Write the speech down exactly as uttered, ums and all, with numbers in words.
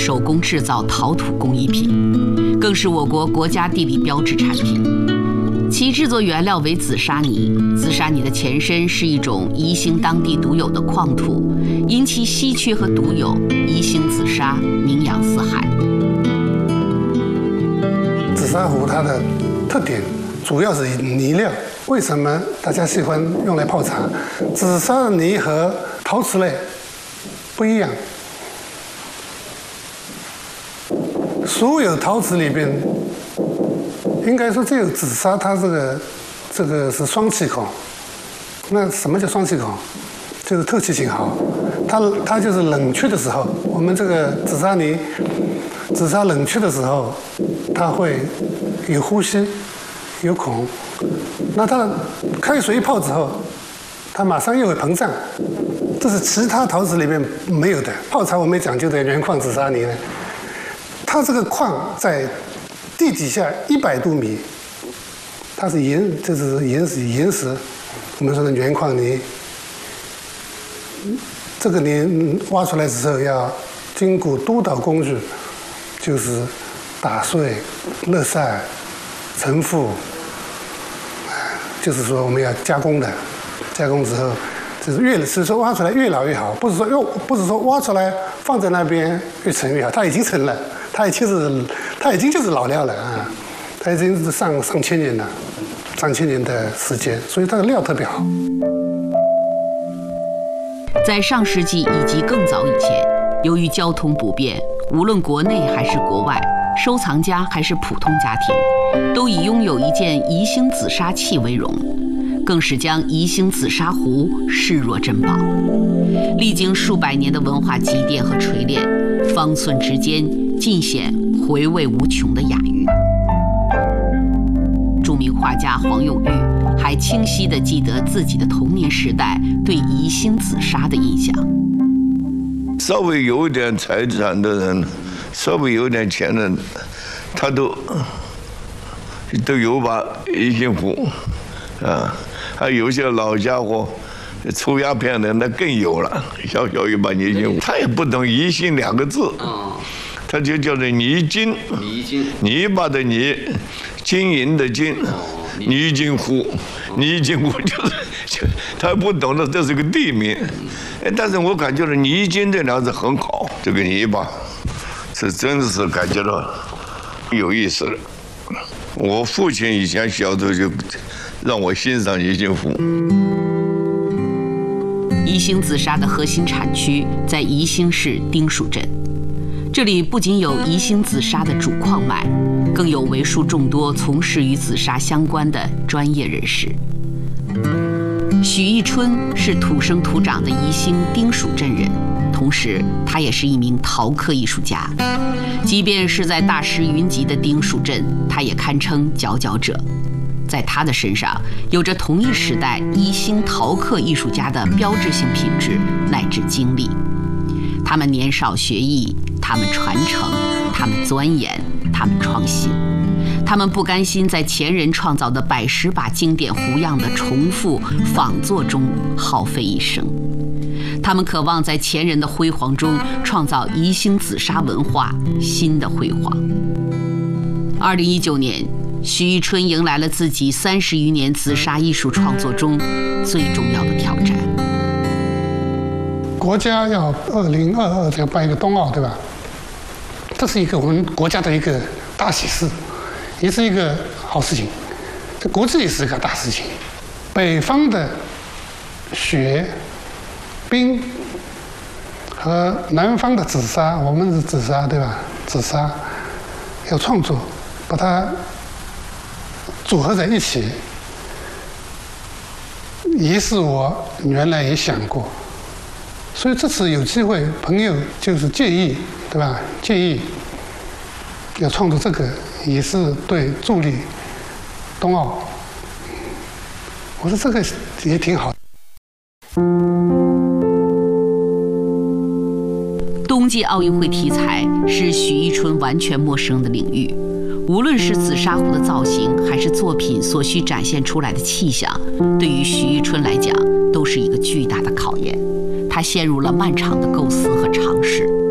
手工制造陶土工艺品，更是我国国家地理标志产品。其制作原料为紫砂泥，紫砂泥的前身是一种宜兴当地独有的矿土，因其稀缺和独有，宜兴紫砂名扬四海。 紫砂壶它的特点主要是泥料，为什么大家喜欢用来泡茶？紫砂的泥和陶瓷类不一样，所有陶瓷里边，应该说只有紫砂它这个这个是双气孔。那什么叫双气孔？就是透气性好，它它就是冷却的时候，我们这个紫砂泥，紫砂冷却的时候，它会有呼吸，有孔。那它开水一泡之后，它马上又会膨胀，这是其他陶瓷里面没有的。泡茶我们讲究的原矿紫砂泥呢，它这个矿在地底下一百多米，它是岩，这是岩石岩石，我们说的原矿泥。这个泥挖出来之后要经过多道工序，就是打碎、热晒、沉浮，就是说我们要加工的。加工之后，就是越是说挖出来越老越好，不是说又不是说挖出来放在那边越陈越好，它已经陈了，它已经是它已经就是老料了啊，它已经是上上千年了，上千年的时间，所以它的料特别好。 在上世纪以及更早以前，由于交通不便，无论国内还是国外，收藏家还是普通家庭，都以拥有一件宜兴紫砂器为荣，更是将宜兴紫砂壶视若珍宝。历经数百年的文化积淀和锤炼，方寸之间尽显回味无穷的雅韵。著名画家黄永玉还清晰地记得自己的童年时代对宜兴紫砂的印象。 稍微有点财产的人，稍微有点钱的人，他都都有把宜兴壶啊，还有些老家伙抽鸦片的那更有了，小小一把宜兴壶，他也不懂宜兴两个字，他就叫做泥金， 泥金， 泥巴的泥，金银的金，泥金壶，泥金壶就是就他不懂得这是个地名，但是我感觉到泥金这两个字很好，这个泥巴是真的是感觉到有意思的。我父亲以前小时候就让我欣赏宜兴壶。 宜兴紫砂的核心产区在宜兴市丁蜀镇，这里不仅有宜兴紫砂的主矿脉，更有为数众多从事与紫砂相关的专业人士。许义春是土生土长的宜兴丁蜀镇人，同时他也是一名陶刻艺术家。即便是在大师云集的丁蜀镇，他也堪称佼佼者。在他的身上，有着同一时代宜兴陶刻艺术家的标志性品质乃至经历。他们年少学艺，他们传承，他们钻研，他们创新。他们不甘心在前人创造的百十把经典壶样的重复仿作中耗费一生，他们渴望在前人的辉煌中创造宜兴紫砂文化新的辉煌。二零一九年，许义春迎来了自己三十余年紫砂艺术创作中最重要的挑战。 国家要二零二二要办一个冬奥，对吧？这是一个我们国家的一个大喜事，也是一个好事情。这国际也是一个大事情。北方的雪、冰和南方的紫砂，我们是紫砂，对吧？紫砂要创作，把它组合在一起，也是我原来也想过。所以这次有机会，朋友就是建议，对吧？建议要创作这个，也是对助力冬奥。我说这个也挺好。 冬季奥运会题材是许义春完全陌生的领域，无论是紫砂壶的造型，还是作品所需展现出来的气象，对于许义春来讲，都是一个巨大的考验。他陷入了漫长的构思和尝试。